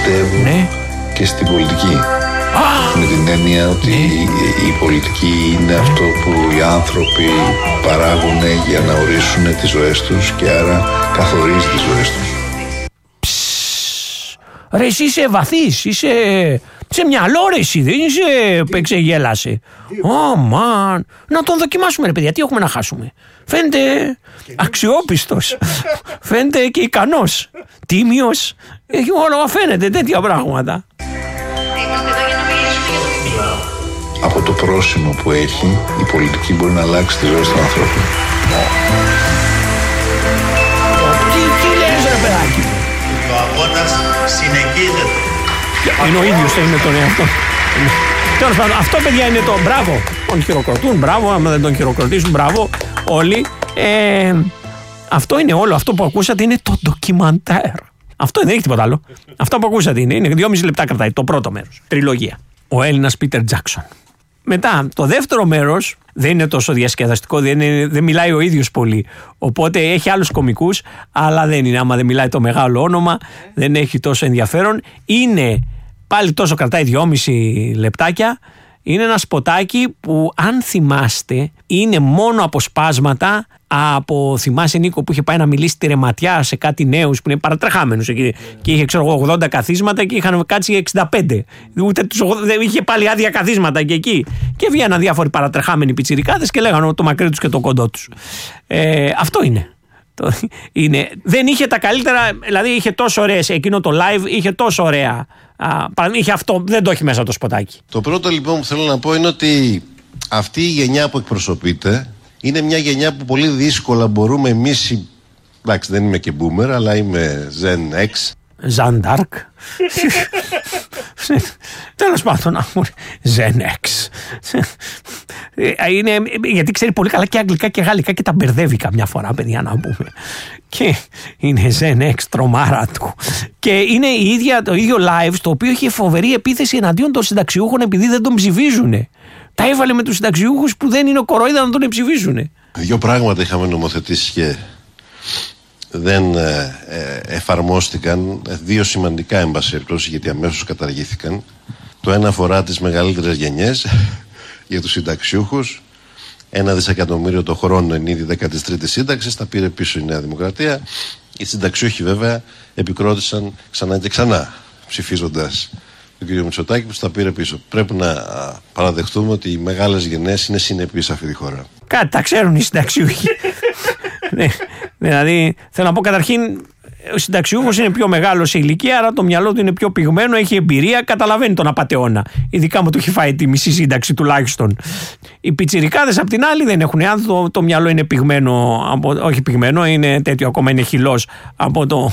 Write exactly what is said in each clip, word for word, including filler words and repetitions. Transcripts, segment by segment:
πιστεύουν ναι. και στην πολιτική. Ah! Με την έννοια ότι ναι. η, η πολιτική είναι ναι. αυτό που οι άνθρωποι παράγουν για να ορίσουν τις ζωές τους και άρα καθορίζει τις ζωές τους. Ρε εσύ είσαι βαθύς, είσαι σε μυαλό ρε εσύ, δεν είσαι που εξεγέλασε. Ω μαν, να τον δοκιμάσουμε ρε παιδιά, τι έχουμε να χάσουμε. Φαίνεται αξιόπιστος, φαίνεται και ικανός, τίμιος, έχει όλο φαίνεται τέτοια πράγματα. Από το πρόσημο που έχει, η πολιτική μπορεί να αλλάξει τη ζωή των ανθρώπων. Τι, τι λες ρε παιδάκι. Ο αγώνας συνεχίζεται. Είναι ο ίδιος, είναι τον εαυτό. Τέλος πάντων, αυτό παιδιά είναι το μπράβο. Τον χειροκροτούν, μπράβο, άμα δεν τον χειροκροτήσουν, μπράβο όλοι. Ε, αυτό είναι όλο, αυτό που ακούσατε είναι το ντοκιμαντέρ. Αυτό δεν έχει τίποτα άλλο. Αυτό που ακούσατε είναι, είναι δυόμιση λεπτά κρατάει το πρώτο μέρος, τριλογία. Ο Έλληνας Πίτερ Τζάκσον. Μετά, το δεύτερο μέρος δεν είναι τόσο διασκεδαστικό, δεν, είναι, δεν μιλάει ο ίδιος πολύ. Οπότε έχει άλλους κωμικούς, αλλά δεν είναι. Άμα δεν μιλάει το μεγάλο όνομα, δεν έχει τόσο ενδιαφέρον. Είναι πάλι τόσο, κρατάει δυόμιση λεπτάκια. Είναι ένα σποτάκι που, αν θυμάστε, είναι μόνο αποσπάσματα από, θυμάσαι Νίκο, που είχε πάει να μιλήσει στη Ρεματιά σε κάτι νέους που είναι παρατρεχάμενους εκεί, και είχε ξέρω ογδόντα καθίσματα και είχαν κάτσει εξήντα πέντε. Ούτε τους ογδόντα, είχε πάλι άδεια καθίσματα και εκεί. Και βγαίναν διάφοροι παρατρεχάμενοι πιτσιρικάδες και λέγανε το μακρύ τους και το κοντό τους. Ε, αυτό είναι. Είναι. Δεν είχε τα καλύτερα, δηλαδή είχε τόσο ωραίες, εκείνο το live είχε τόσο ωραία. Α, είχε αυτό, δεν το έχει μέσα το σποτάκι. Το πρώτο λοιπόν που θέλω να πω είναι ότι αυτή η γενιά που εκπροσωπείται είναι μια γενιά που πολύ δύσκολα μπορούμε εμείς, εντάξει δεν είμαι και boomer αλλά είμαι Gen X. Jean d'Arc. Τέλος πάντων, Gen X. Είναι, γιατί ξέρει πολύ καλά και αγγλικά και γαλλικά και τα μπερδεύει καμιά φορά, παιδιά, να πούμε. Και είναι Gen X, τρομάρα του. Και είναι η ίδια, το ίδιο live, το οποίο είχε φοβερή επίθεση εναντίον των συνταξιούχων επειδή δεν τον ψηφίζουνε. Τα έβαλε με τους συνταξιούχους που δεν είναι κοροϊδά να τον ψηφίζουνε. Δύο πράγματα είχαμε νομοθετήσει και δεν ε, ε, εφαρμόστηκαν, δύο σημαντικά εν πάση περιπτώσει, γιατί αμέσως καταργήθηκαν. Το ένα αφορά τις μεγαλύτερες γενιές για τους συνταξιούχους. Ένα δισεκατομμύριο το χρόνο εν είδη δέκατη τρίτη σύνταξη, τα πήρε πίσω η Νέα Δημοκρατία. Οι συνταξιούχοι βέβαια επικρότησαν ξανά και ξανά, ψηφίζοντας τον κύριο Μητσοτάκη που τα πήρε πίσω. Πρέπει να παραδεχτούμε ότι οι μεγάλες γενιές είναι συνεπείς σε αυτή τη χώρα. Κάτι τα ξέρουν οι συνταξιούχοι. Ναι, δηλαδή, θέλω να πω καταρχήν, ο συνταξιούχος είναι πιο μεγάλος σε ηλικία, άρα το μυαλό του είναι πιο πυγμένο, έχει εμπειρία, καταλαβαίνει τον απατεώνα. Ειδικά μου του έχει φάει τη μισή σύνταξη τουλάχιστον. Οι πιτσιρικάδες απ' την άλλη δεν έχουν. Αν το, το μυαλό είναι πυγμένο, από, όχι πυγμένο, είναι τέτοιο, ακόμα είναι χυλός από το.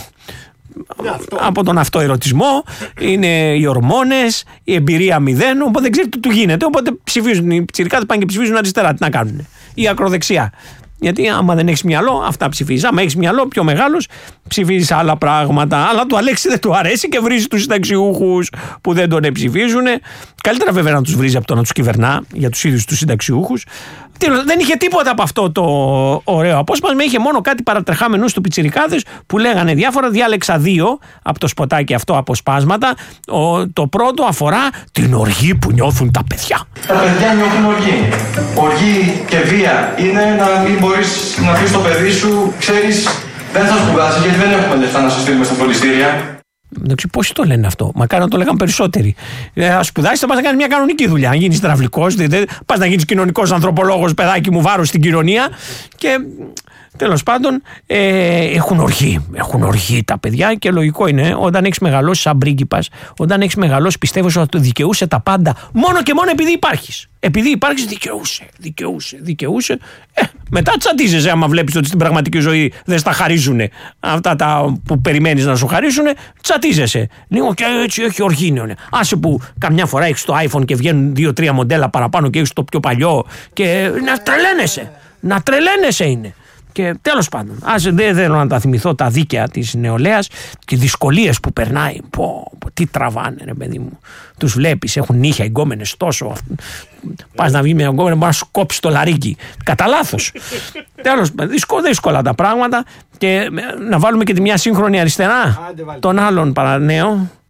Από τον αυτοερωτισμό, είναι οι ορμόνες, η εμπειρία μηδέν, οπότε δεν ξέρει τι του γίνεται. Οπότε ψηφίζουν, οι πιτσιρικάδες πάνε και ψηφίζουν αριστερά. Τι να κάνουν, ή ακροδεξιά. Γιατί άμα δεν έχεις μυαλό, αυτά ψηφίζεις. Άμα έχεις μυαλό, πιο μεγάλος, ψηφίζεις άλλα πράγματα. Αλλά του Αλέξη δεν του αρέσει και βρίζει τους συνταξιούχους που δεν τον ψηφίζουν. Καλύτερα βέβαια να τους βρίζει από το να τους κυβερνά για τους ίδιους τους συνταξιούχους. Δεν είχε τίποτα από αυτό το ωραίο απόσπασμα. Είχε μόνο κάτι παρατρεχάμενους του πιτσιρικάδες που λέγανε διάφορα. Διάλεξα δύο από το σποτάκι αυτό αποσπάσματα. Ο, το πρώτο αφορά την οργή που νιώθουν τα παιδιά. Τα παιδιά νιώθουν οργή. Οργή και βία είναι να μην μπορείς να πεις στο παιδί σου, ξέρεις, δεν θα σπουδάσεις γιατί δεν έχουμε λεφτά να σε στείλουμε στα φροντιστήρια. Δεν ξέρω πόσοι το λένε αυτό. Μακάρι να το λέγαν περισσότεροι. Θα σπουδάσεις, θα πας να κάνεις μια κανονική δουλειά. Αν γίνεις τραυλικός, πας να γίνεις κοινωνικός ανθρωπολόγος, παιδάκι μου, βάρος στην κοινωνία. Και τέλος πάντων ε, έχουν οργή. Έχουν οργή τα παιδιά και λογικό είναι όταν έχεις μεγαλώσει σαν πρίγκιπας, όταν έχεις μεγαλώσει πιστεύεις ότι δικαιούσε τα πάντα μόνο και μόνο επειδή υπάρχεις. Επειδή υπάρχεις, δικαιούσε, δικαιούσε, δικαιούσε. Ε, μετά τσαντίζεσαι άμα βλέπεις ότι στην πραγματική ζωή δεν στα χαρίζουν αυτά τα που περιμένεις να σου χαρίσουν, τσατίζεσαι. Λίγο και έτσι έχει οργή. Ναι. Άσε που καμιά φορά έχεις το iPhone και βγαίνουν δύο τρία μοντέλα παραπάνω και έχεις το πιο παλιό και να τρελαίνεσαι. Να τρελαίνεσαι είναι. Και τέλος πάντων, ας δεν θέλω να τα θυμηθώ τα δίκαια της νεολαίας και δυσκολίες που περνάει. Πω, πω, τι τραβάνε ρε παιδί μου. Τους βλέπεις, έχουν νύχια, εγκόμενες τόσο. Πας να βγει με εγκόμενες, μπορεί να σου κόψει το λαρίκι. Κατά λάθος. Τέλος πάντων, δύσκολα τα πράγματα. Και να βάλουμε και τη μια σύγχρονη αριστερά των άλλων παρανέων.